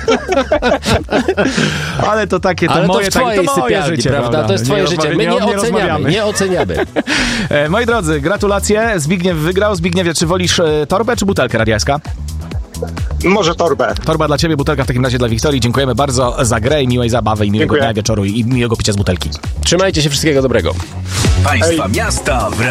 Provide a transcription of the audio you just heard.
Ale to takie, to Ale moje, to w twojej to moje sypialni, życie, prawda? To jest twoje życie. My nie oceniamy. Moi drodzy, gratulacje. Zbigniew wygrał. Zbigniewie, czy wolisz torbę czy butelkę Radia SK? Może torbę. Torba dla ciebie, butelka w takim razie dla Wiktorii. Dziękujemy bardzo za grę i miłej zabawy i miłego dnia, wieczoru i miłego picia z butelki. Trzymajcie się, wszystkiego dobrego. Państwa miasta w